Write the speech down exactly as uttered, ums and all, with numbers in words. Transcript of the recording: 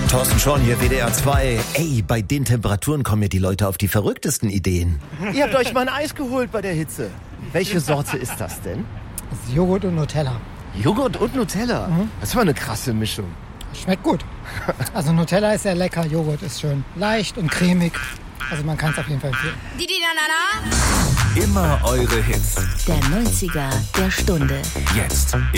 Thorsten Schorn hier, W D R zwei. Ey, bei den Temperaturen kommen mir die Leute auf die verrücktesten Ideen. Ihr habt euch mal ein Eis geholt bei der Hitze. Welche Sorte ist das denn? Das ist Joghurt und Nutella. Joghurt und Nutella? Mhm. Das war eine krasse Mischung. Schmeckt gut. Also Nutella ist sehr lecker, Joghurt ist schön leicht und cremig. Also man kann es auf jeden Fall empfehlen. Immer eure Hits. Der neunziger der Stunde. Jetzt